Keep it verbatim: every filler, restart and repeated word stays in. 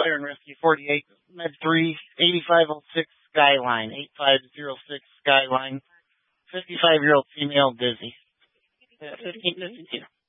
Fire and Rescue forty-eight, Med three, eighty-five oh six Skyline, eight five oh six Skyline, fifty-five-year-old female dizzy. fifteen fifty-two.